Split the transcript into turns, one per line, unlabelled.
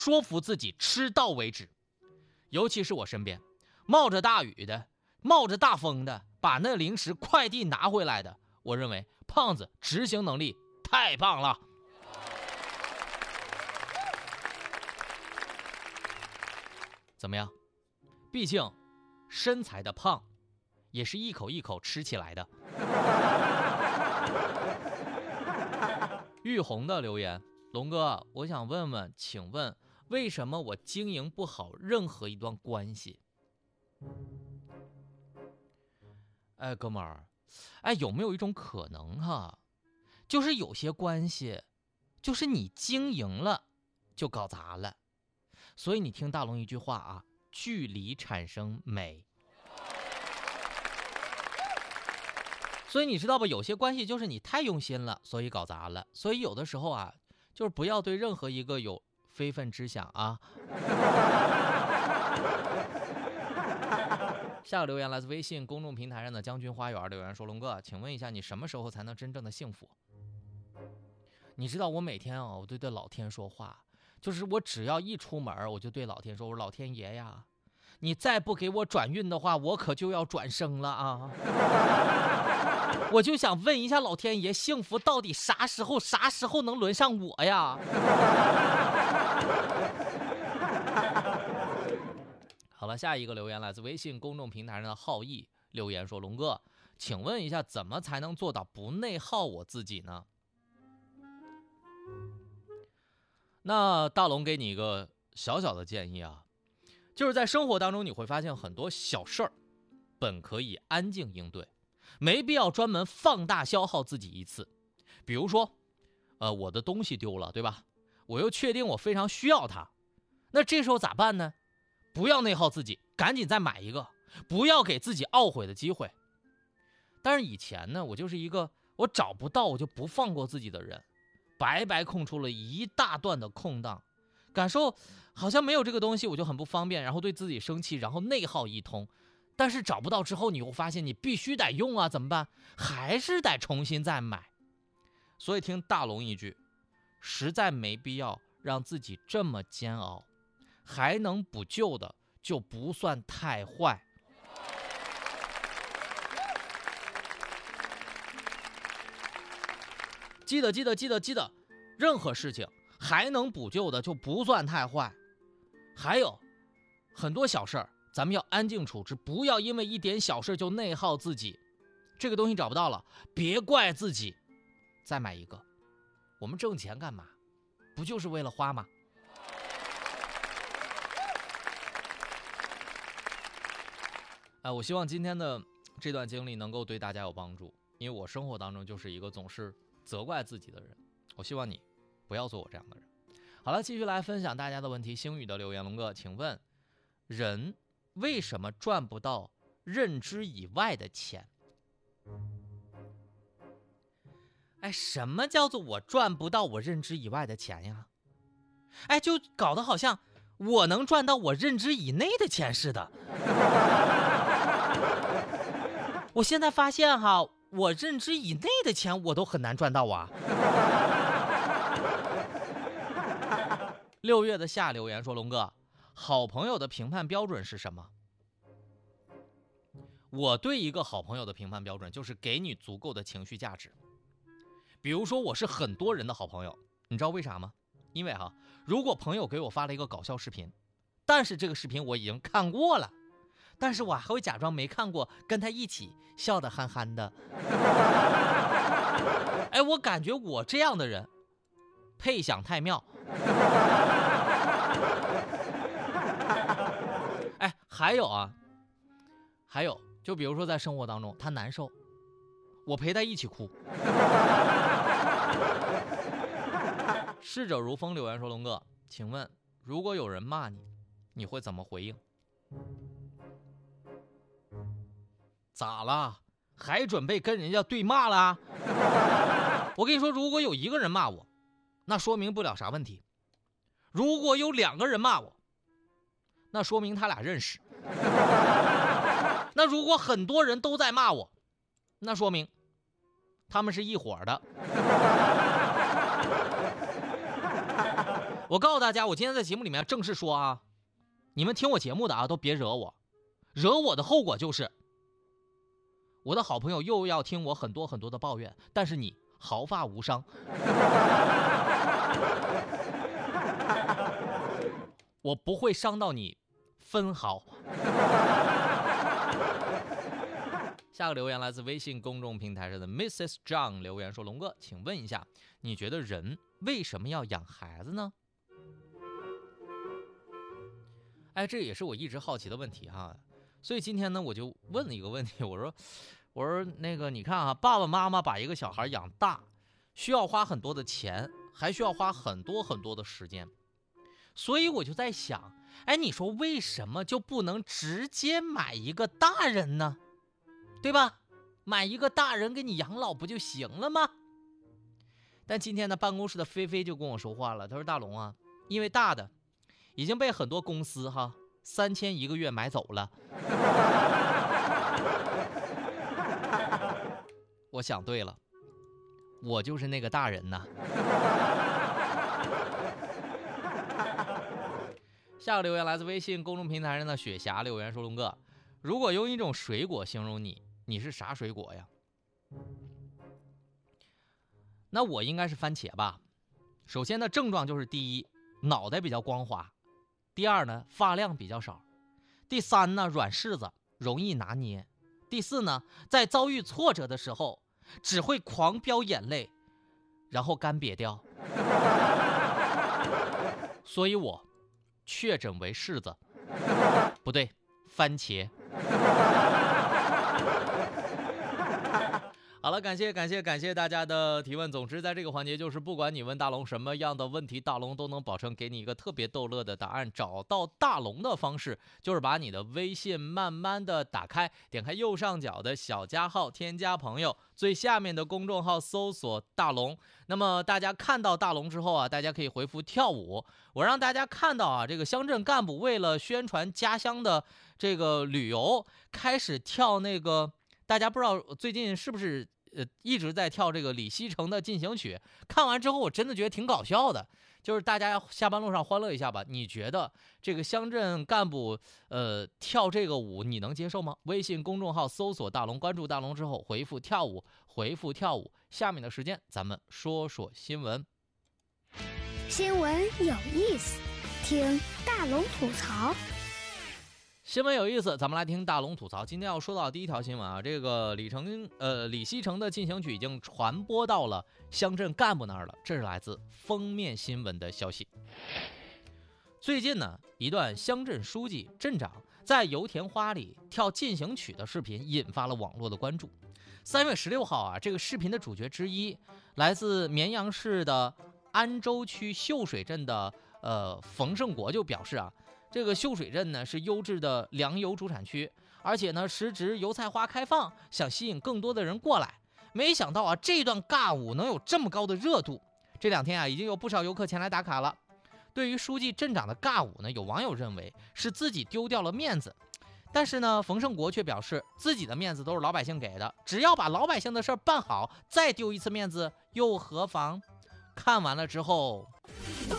说服自己吃到为止。尤其是我身边冒着大雨的、冒着大风的把那零食快递拿回来的，我认为胖子执行能力太棒了。怎么样？毕竟身材的胖也是一口一口吃起来的。玉红的留言：龙哥，我想问问，请问为什么我经营不好任何一段关系？哎，哥们儿，哎，有没有一种可能哈，就是有些关系，就是你经营了就搞砸了。所以你听大龙一句话啊，距离产生美。所以你知道吧，有些关系就是你太用心了，所以搞砸了。所以有的时候啊，就是不要对任何一个有非分之想啊。下个留言来自微信公众平台上的将军花园留言说：龙哥，请问一下，你什么时候才能真正的幸福？你知道我每天啊，我都对老天说话，就是我只要一出门，我就对老天说：我说老天爷呀，你再不给我转运的话，我可就要转生了啊！我就想问一下老天爷，幸福到底啥时候能轮上我呀？好了，下一个留言来自微信公众平台上的浩毅留言说：龙哥，请问一下，怎么才能做到不内耗我自己呢？那大龙给你一个小小的建议啊，就是在生活当中你会发现很多小事儿本可以安静应对，没必要专门放大消耗自己一次。比如说我的东西丢了，对吧？我又确定我非常需要它，那这时候咋办呢？不要内耗自己，赶紧再买一个，不要给自己懊悔的机会。但是以前呢，我就是一个我找不到我就不放过自己的人，白白空出了一大段的空档，感受好像没有这个东西我就很不方便，然后对自己生气，然后内耗一通。但是找不到之后，你会发现你必须得用啊，怎么办？还是得重新再买。所以听大龙一句，实在没必要让自己这么煎熬，还能补救的就不算太坏。记得，任何事情还能补救的就不算太坏。还有很多小事儿，咱们要安静处置，不要因为一点小事就内耗自己。这个东西找不到了，别怪自己，再买一个。我们挣钱干嘛？不就是为了花吗？我希望今天的这段经历能够对大家有帮助，因为我生活当中就是一个总是责怪自己的人，我希望你不要做我这样的人。好了，继续来分享大家的问题。星宇的留言：龙哥，请问人为什么赚不到认知以外的钱？哎，什么叫做我赚不到我认知以外的钱呀？哎，就搞得好像我能赚到我认知以内的钱似的。我现在发现哈，我认知以内的钱我都很难赚到啊。6月的夏留言说：龙哥，好朋友的评判标准是什么？我对一个好朋友的评判标准就是给你足够的情绪价值。比如说我是很多人的好朋友，你知道为啥吗？因为如果朋友给我发了一个搞笑视频，但是这个视频我已经看过了，但是我还会假装没看过，跟他一起笑得憨憨的。哎，我感觉我这样的人配享太妙。哎，还有就比如说在生活当中他难受，我陪他一起哭。逝者如风留言说：龙哥，请问如果有人骂你，你会怎么回应？咋了？还准备跟人家对骂了？我跟你说，如果有一个人骂我，那说明不了啥问题。如果有2个人骂我，那说明他俩认识。那如果很多人都在骂我，那说明他们是一伙的。 我告诉大家，我今天在节目里面正式说啊，你们听我节目的啊，都别惹我，惹我的后果就是我的好朋友又要听我很多很多的抱怨，但是你毫发无伤。我不会伤到你分毫。下个留言来自微信公众平台上的 Mrs. John 留言说：龙哥，请问一下，你觉得人为什么要养孩子呢？哎，这也是我一直好奇的问题哈。所以今天呢，我就问了一个问题，我说那个你看啊，爸爸妈妈把一个小孩养大，需要花很多的钱，还需要花很多很多的时间。所以我就在想，哎，你说为什么就不能直接买一个大人呢？对吧？买一个大人给你养老不就行了吗？但今天呢，办公室的菲菲就跟我说话了，他说：大龙啊，因为大的已经被很多公司3000一个月买走了。我想对了，我就是那个大人呐。下个留言来自微信公众平台上的雪霞留言说：龙哥，如果用一种水果形容你，你是啥水果呀？那我应该是番茄吧。首先呢，症状就是第一，脑袋比较光滑；第二呢，发量比较少；第三呢，软柿子，容易拿捏；第四呢，在遭遇挫折的时候只会狂飙眼泪，然后干瘪掉。所以我确诊为柿子，不对，番茄。好了，感谢大家的提问。总之，在这个环节，就是不管你问大龙什么样的问题，大龙都能保证给你一个特别逗乐的答案。找到大龙的方式，就是把你的微信慢慢的打开，点开右上角的小加号，添加朋友，最下面的公众号搜索大龙。那么大家看到大龙之后啊，大家可以回复跳舞。我让大家看到啊，这个乡镇干部为了宣传家乡的这个旅游，开始跳那个。大家不知道最近是不是一直在跳这个李西城的进行曲？看完之后，我真的觉得挺搞笑的。就是大家下班路上欢乐一下吧。你觉得这个乡镇干部跳这个舞，你能接受吗？微信公众号搜索大龙，关注大龙之后回复跳舞，回复跳舞。下面的时间咱们说说新闻。
新闻有意思，听大龙吐槽。
新闻有意思，咱们来听大龙吐槽。今天要说到第一条新闻啊，这个李西城的进行曲已经传播到了乡镇干部那儿了。这是来自封面新闻的消息。最近呢，一段乡镇书记、镇长在油田花里跳进行曲的视频引发了网络的关注。3月16号啊，这个视频的主角之一来自绵阳市的安州区秀水镇的冯胜国就表示啊。这个秀水镇呢是优质的粮油主产区，而且呢时值油菜花开放，想吸引更多的人过来。没想到啊，这段尬舞能有这么高的热度。这2天啊，已经有不少游客前来打卡了。对于书记镇长的尬舞呢，有网友认为是自己丢掉了面子，但是呢，冯胜国却表示自己的面子都是老百姓给的，只要把老百姓的事办好，再丢一次面子又何妨？看完了之后。
不